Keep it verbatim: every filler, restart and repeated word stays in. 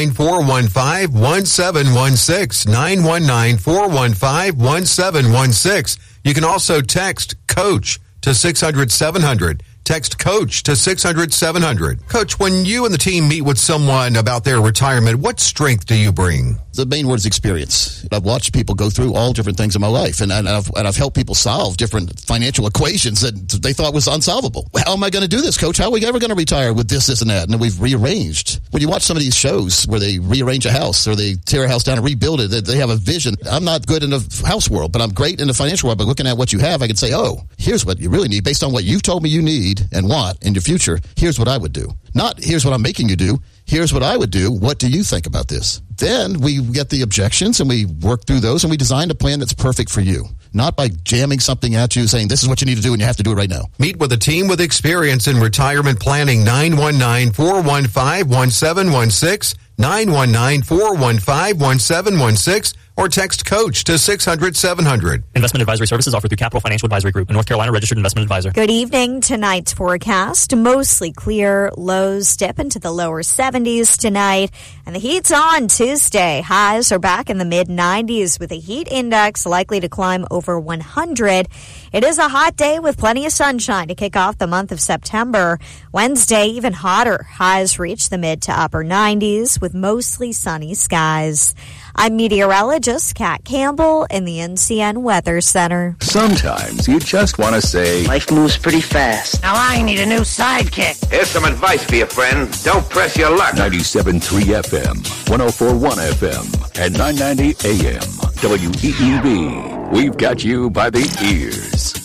nine, four one five, one seven one six, nine one nine, four one five, one seven one six. You can also text COACH to six hundred, seven hundred. Text COACH to six hundred, seven hundred. Coach, when you and the team meet with someone about their retirement, what strength do you bring? The main word is experience. I've watched people go through all different things in my life, and, and, I've, and I've helped people solve different financial equations that they thought was unsolvable. How am I going to do this, Coach? How are we ever going to retire with this, this, and that? And then we've rearranged. When you watch some of these shows where they rearrange a house or they tear a house down and rebuild it, they, they have a vision. I'm not good in the house world, but I'm great in the financial world. But looking at what you have, I can say, oh, here's what you really need. Based on what you've told me you need and want in your future, here's what I would do. Not here's what I'm making you do. Here's what I would do. What do you think about this? Then we get the objections and we work through those and we design a plan that's perfect for you. Not by jamming something at you saying this is what you need to do and you have to do it right now. Meet with a team with experience in retirement planning. nine one nine, four one five, one seven one six, nine one nine, four one five, one seven one six, or text COACH to six hundred, seven hundred. Investment advisory services offered through Capital Financial Advisory Group, a North Carolina registered investment advisor. Good evening. Tonight's forecast, mostly clear. Lows dip into the lower seventies tonight. And the heat's on Tuesday. Highs are back in the mid nineties with a heat index likely to climb over one hundred. It is a hot day with plenty of sunshine to kick off the month of September. Wednesday, even hotter. Highs reach the mid to upper nineties with mostly sunny skies. I'm meteorologist Kat Campbell in the N C N Weather Center. Sometimes you just want to say, life moves pretty fast. Now I need a new sidekick. Here's some advice for you, friend. Don't press your luck. ninety-seven point three F M, one oh four point one F M, and nine ninety A M. W E E B. We've got you by the ears.